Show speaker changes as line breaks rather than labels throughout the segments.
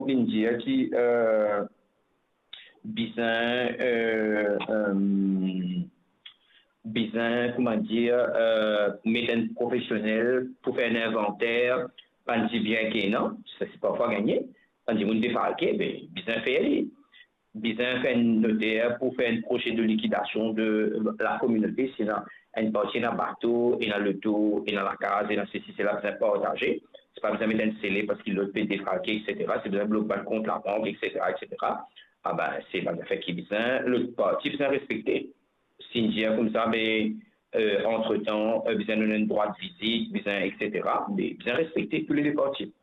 India qui bizarre bizarre comment dire mettre un professionnel pour faire un inventaire pas dit bien que non ça c'est parfois gagné on dit on défalqué mais bizarre fait bizarre fait un notaire pour faire un projet de liquidation de la communauté sinon une partie dans le bateau et dans le dos et dans la case et dans ceci c'est là besoin partager c'est pas besoin de mettre un scellé parce qu'il l'autre peut défalquer etc c'est besoin de bloquer contre la banque etc ah ben c'est pas fait qui besoin l'autre partie besoin respecter si dire comme ça mais entre-temps besoin donner un droit de visite besoin etc mais besoin respecter tous les deux parties.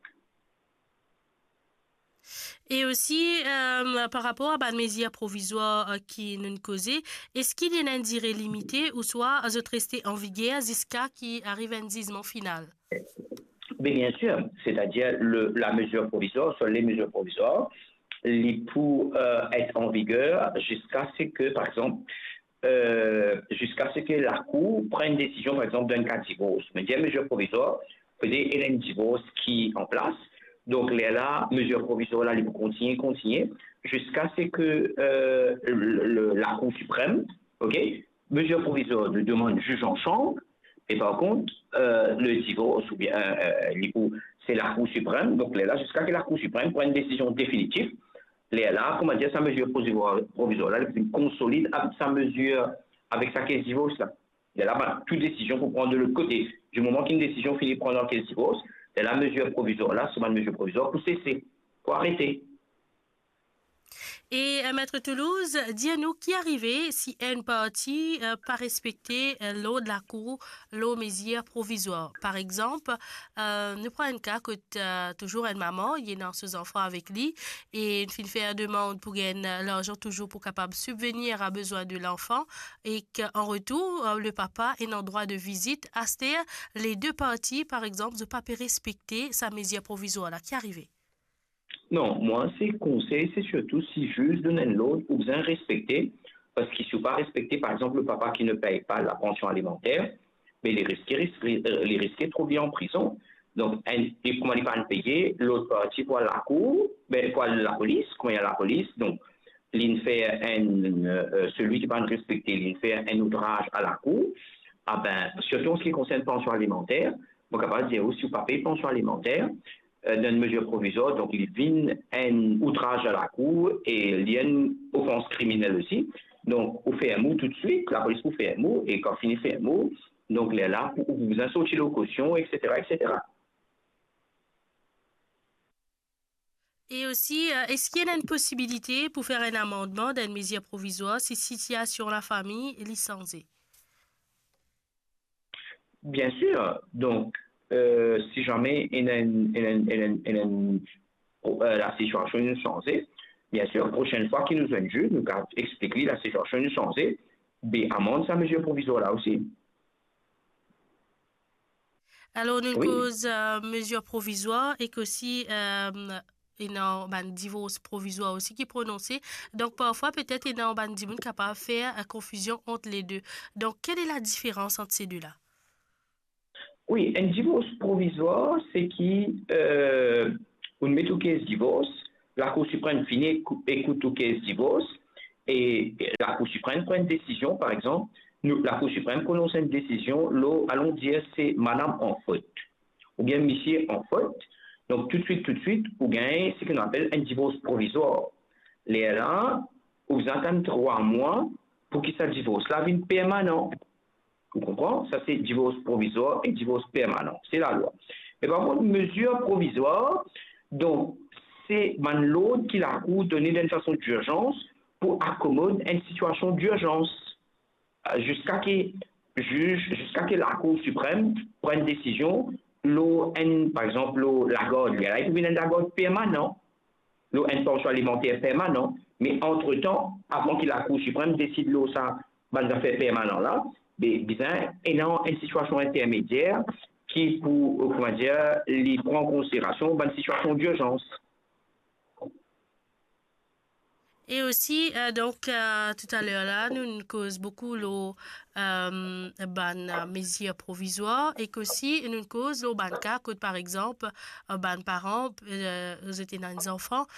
Et aussi, par rapport à la mesure provisoire qui nous causait, est-ce qu'il y a une durée limitée ou soit à rester en vigueur jusqu'à qui arrive un jugement final?
Mais bien sûr, c'est-à-dire la mesure provisoire, sur les mesures provisoires, les pour être en vigueur jusqu'à ce que, par exemple, jusqu'à ce que la Cour prenne une décision, par exemple, d'un cas de divorce. Mais des mesures provisoires, il y a un divorce qui est en place. Donc, là, mesures provisoires, là, il faut continuer, jusqu'à ce que la Cour suprême, OK, mesures provisoires de demande juge en chambre, et par contre, le divorce ou bien c'est la Cour suprême, donc là, jusqu'à ce que la Cour suprême prenne une décision définitive, là, comment dire, sa mesure provisoire, là, il consolide avec sa mesure, avec sa caisse divorce, là. Et là, ben, toute décision pour prendre de l'autre côté. Du moment qu'une décision finit de prendre en caisse divorce, c'est la mesure provisoire, là, c'est une mesure provisoire pour cesser, pour arrêter.
Et Maître Toulouse, dis-nous qui arrivait si une partie pas respecter l'eau de la cour, l'eau mesure provisoire. Par exemple, nous prenons un cas que toujours une maman, il est dans ses enfants avec lui et une fille fait une demande pour gagner l'argent toujours pour capable subvenir à besoin de l'enfant et qu'en retour, le papa est en droit de visite. À ce les deux parties, par exemple, ne pas respecter sa mesure provisoire là qui arrivait.
Non, moi, c'est conseil, c'est surtout si juste donner l'autre ou bien respecter, parce qu'il ne faut pas respecter, par exemple, le papa qui ne paye pas la pension alimentaire, mais les risquer trop bien en prison. Donc, et comment il va le payer, l'autre partie pour la cour, ben, pour la police, quand il y a la police, donc, celui qui va respecter, il fait un outrage à la cour, ah ben, surtout en ce qui concerne pension alimentaire, on est capable de dire aussi, si vous ne payez pas pension alimentaire, d'une mesure provisoire, donc il vient un outrage à la cour et il y a une offense criminelle aussi. Donc, on fait un mot tout de suite, la police vous fait un mot, et quand finit fait un mot, donc il est là pour vous insulter la caution, etc., etc.
Et aussi, est-ce qu'il y a une possibilité pour faire un amendement d'une mesure provisoire si situation la famille est licenciée?
Bien sûr, donc, si jamais la situation est changée, bien sûr, prochaine fois qu'il nous a un juge, nous allons expliquer la situation est changée, mais amende sa mesure provisoire là aussi.
Alors, une
Oui.
cause mesure provisoire et qu'aussi il y a un divorce provisoire aussi qui est prononcé. Donc, parfois, peut-être il y a un divorce capable de faire confusion entre les deux. Donc, quelle est la différence entre ces deux-là?
Oui, un divorce provisoire, c'est qui, on met tout caisse divorce, la Cour suprême finit, écoute tout caisse divorce, et la Cour suprême prend une décision, par exemple, la Cour suprême prononce une décision, là, allons dire c'est madame en faute, ou bien monsieur en faute. Donc, tout de suite, ou bien ce qu'on appelle un divorce provisoire. Les là, vous attendez 3 mois pour qu'il soit divorce. La vie permanente. Vous comprenez? Ça, c'est divorce provisoire et divorce permanent. C'est la loi. Mais par contre, mesure provisoire, donc, c'est l'autre qui la Cour donné d'une façon d'urgence pour accommoder une situation d'urgence jusqu'à que jusqu'à que la Cour suprême prenne décision, par exemple, la garde, il y a une garde permanent, une pension alimentaire permanent, mais entre-temps, avant que la Cour suprême décide ça, va faire permanent là, bien, il y a une situation intermédiaire qui, pour, comment dire, les prend en considération une situation d'urgence.
Et aussi, tout à l'heure là, nous cause beaucoup l'eau ban mesures provisoires et qu'aussi nous cause l'eau ban cas que par exemple ban parents étaient dans les enfants